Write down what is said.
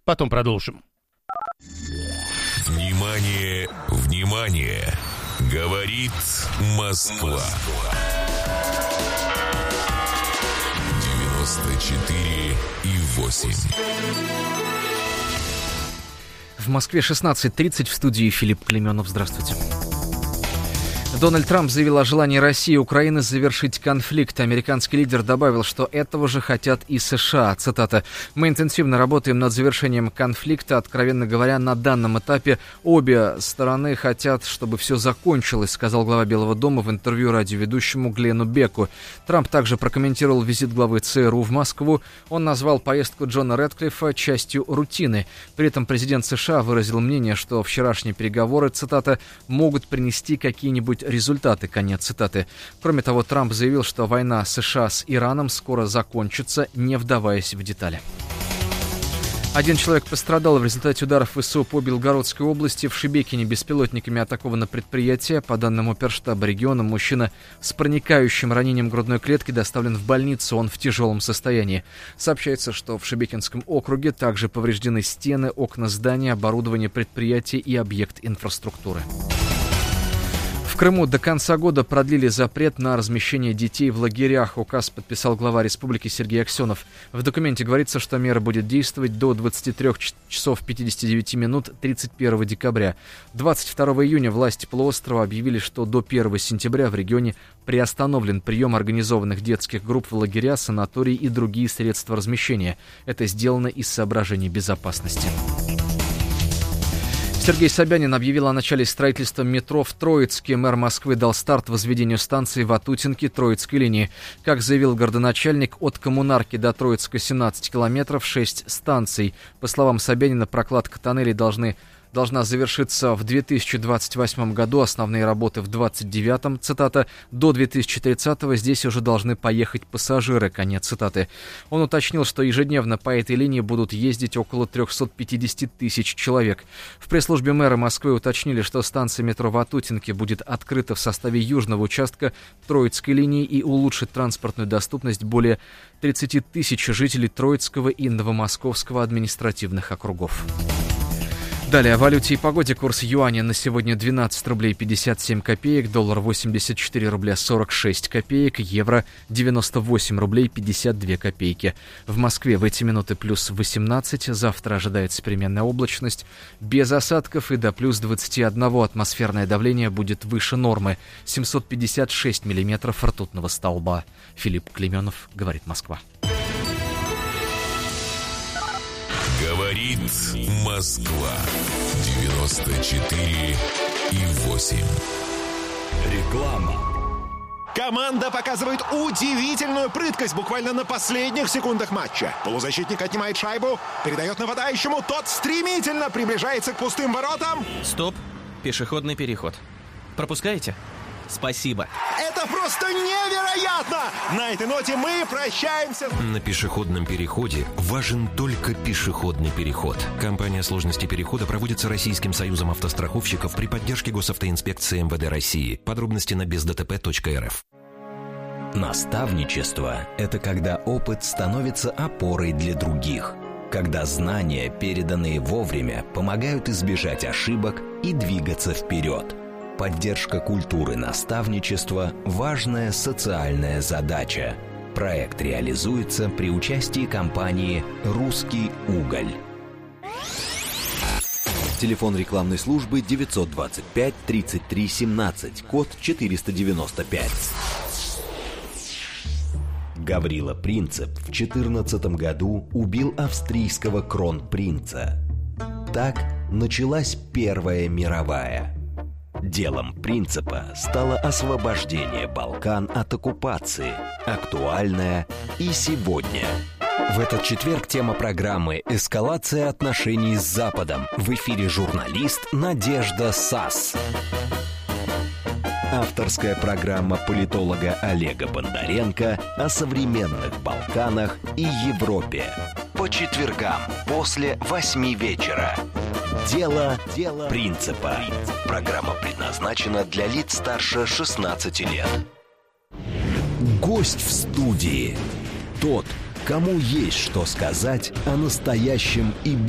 потом продолжим. Внимание, внимание! Говорит Москва. 94,8. В Москве 16:30, в студии Филипп Клименов. Здравствуйте. Дональд Трамп заявил о желании России и Украины завершить конфликт. Американский лидер добавил, что этого же хотят и США. Цитата: «Мы интенсивно работаем над завершением конфликта. Откровенно говоря, на данном этапе обе стороны хотят, чтобы все закончилось», сказал глава Белого дома в интервью радиоведущему Гленну Беку. Трамп также прокомментировал визит главы ЦРУ в Москву. Он назвал поездку Джона Рэдклиффа частью рутины. При этом президент США выразил мнение, что вчерашние переговоры, цитата, «могут принести какие-нибудь результаты», конец цитаты. Кроме того, Трамп заявил, что война США с Ираном скоро закончится, не вдаваясь в детали. Один человек пострадал в результате ударов ВСУ по Белгородской области. В Шебекине беспилотниками атаковано предприятие. По данным оперштаба региона, мужчина с проникающим ранением грудной клетки доставлен в больницу. Он в тяжелом состоянии. Сообщается, что в Шебекинском округе также повреждены стены, окна здания, оборудование предприятия и объект инфраструктуры. В Крыму до конца года продлили запрет на размещение детей в лагерях. Указ подписал глава республики Сергей Аксенов. В документе говорится, что мера будет действовать до 23 часов 59 минут 31 декабря. 22 июня власти полуострова объявили, что до 1 сентября в регионе приостановлен прием организованных детских групп в лагеря, санатории и другие средства размещения. Это сделано из соображений безопасности. Сергей Собянин объявил о начале строительства метро в Троицке. Мэр Москвы дал старт возведению станции Ватутинки Троицкой линии. Как заявил городоначальник, от Коммунарки до Троицка 17 километров, 6 станций. По словам Собянина, прокладка тоннелей должна завершиться в 2028 году, основные работы в 2029, цитата, «до 2030-го здесь уже должны поехать пассажиры», конец цитаты. Он уточнил, что ежедневно по этой линии будут ездить около 350 тысяч человек. В пресс-службе мэра Москвы уточнили, что станция метро Ватутинки будет открыта в составе южного участка Троицкой линии и улучшит транспортную доступность более 30 тысяч жителей Троицкого и Новомосковского административных округов. Далее о валюте и погоде. Курс юаня на сегодня 12 рублей 57 копеек, доллар 84 рубля 46 копеек, евро 98 рублей 52 копейки. В Москве в эти минуты плюс 18, завтра ожидается переменная облачность, без осадков и до плюс 21. Атмосферное давление будет выше нормы, 756 миллиметров ртутного столба. Филипп Клименов, говорит Москва. Говорит Москва. 94,8. Реклама. Команда показывает удивительную прыткость буквально на последних секундах матча. Полузащитник отнимает шайбу, передает нападающему, тот стремительно приближается к пустым воротам. Стоп, пешеходный переход. Пропускаете? Спасибо. Это просто невероятно! На этой ноте мы прощаемся. На пешеходном переходе важен только пешеходный переход. Компания «Сложности перехода» проводится Российским союзом автостраховщиков при поддержке госавтоинспекции МВД России. Подробности на бездтп.рф. Наставничество – это когда опыт становится опорой для других. Когда знания, переданные вовремя, помогают избежать ошибок и двигаться вперед. Поддержка культуры наставничества – важная социальная задача. Проект реализуется при участии компании «Русский уголь». Телефон рекламной службы 925 33 17, код 495. Гаврила Принцип в 2014 году убил австрийского кронпринца. Так началась Первая мировая. Делом Принципа стало освобождение Балкан от оккупации, актуальное и сегодня. В этот четверг тема программы «Эскалация отношений с Западом». В эфире журналист Надежда Сас. Авторская программа политолога Олега Бондаренко о современных Балканах и Европе. По четвергам после 8 вечера. Дело Принципа. Программа предназначена для лиц старше 16 лет. Гость в студии. Тот, кому есть что сказать о настоящем и